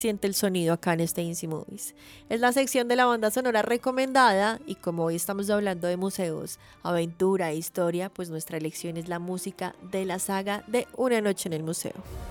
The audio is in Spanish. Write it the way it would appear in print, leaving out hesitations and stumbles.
Siente el sonido acá en este Easy Movies. Es la sección de la banda sonora recomendada y como hoy estamos hablando de museos, aventura e historia, pues nuestra elección es la música de la saga de Una noche en el museo.